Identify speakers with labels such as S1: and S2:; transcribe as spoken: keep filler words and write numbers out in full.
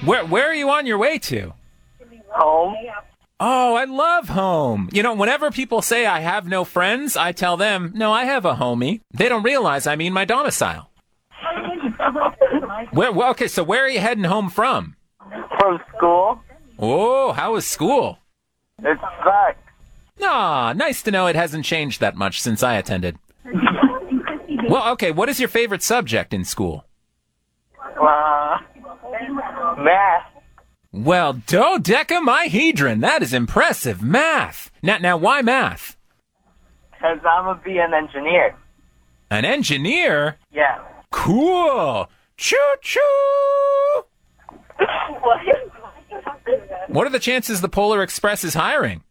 S1: Where Where are you on your way to?
S2: Home.
S1: Oh, I love home. You know, whenever people say I have no friends, I tell them, no, I have a homie. They don't realize I mean my domicile. Where, well, okay, so where are you heading home from?
S2: From school.
S1: Oh, how was school?
S2: It sucked.
S1: Ah, nice to know it hasn't changed that much since I attended. Well, okay, what is your favorite subject in school?
S2: Uh, math.
S1: Well, dodecamahedron, that is impressive. Math. Now, now, why math?
S2: Because I'm going to be an engineer.
S1: An engineer?
S2: Yeah.
S1: Cool. Choo-choo. What are the chances the Polar Express is hiring?